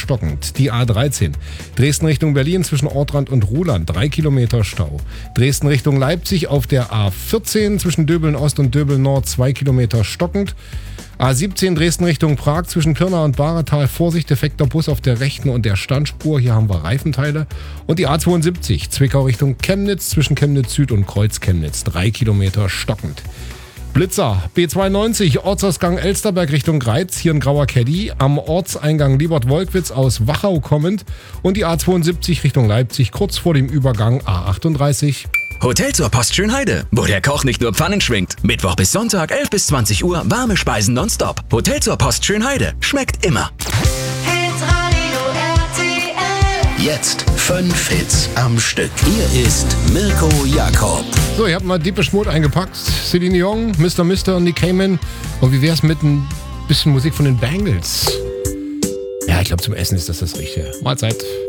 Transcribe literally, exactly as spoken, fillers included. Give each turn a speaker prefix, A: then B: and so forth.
A: stockend. Die A dreizehn. Dresden Richtung Berlin zwischen Ortrand und Ruhland. drei Kilometer Stau. Dresden Richtung Leipzig auf der A vierzehn zwischen Döbeln Ost und Döbeln Nord. zwei Kilometer stockend. A siebzehn Dresden Richtung Prag zwischen Pirna und Bahretal. Vorsicht, defekter Bus auf der rechten und der Standspur. Hier haben wir Reifenteile. Und die A zweiundsiebzig Zwickau Richtung Chemnitz zwischen Chemnitz Süd und Kreuz Chemnitz. drei Kilometer stockend. Blitzer, B zweiundneunzig, Ortsausgang Elsterberg Richtung Greiz, hier ein grauer Caddy, am Ortseingang Liebert-Wolkwitz aus Wachau kommend und die A zweiundsiebzig Richtung Leipzig, kurz vor dem Übergang A achtunddreißig.
B: Hotel zur Post Schönheide, wo der Koch nicht nur Pfannen schwingt. Mittwoch bis Sonntag, elf bis zwanzig Uhr, warme Speisen nonstop. Hotel zur Post Schönheide, schmeckt immer.
C: Hitradio R T L.
D: Jetzt fünf Hits am Stück. Hier ist Mirko Jakob.
A: So, ich habe mal Deepish Mode eingepackt. Celine Dion, Mister Mister und Nick Cayman. Und wie wär's mit ein bisschen Musik von den Bangles? Ja, ich glaube, zum Essen ist das das Richtige. Mahlzeit.